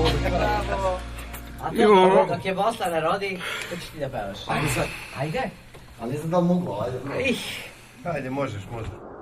Bravo. A to, dok je Bosla ne rodi, to ćeš ti da pevaš. Ajde sad. Ajde. Ali ne znam da li mogu, ajde. Ajde, možeš, možda.